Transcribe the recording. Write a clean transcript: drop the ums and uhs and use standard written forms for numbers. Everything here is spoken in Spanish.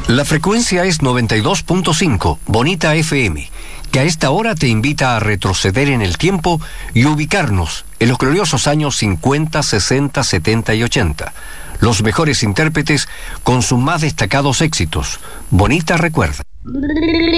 La frecuencia es 92.5, Bonita FM, que a esta hora te invita a retroceder en el tiempo y ubicarnos en los gloriosos años 50, 60, 70 y 80. Los mejores intérpretes con sus más destacados éxitos. Bonita recuerda.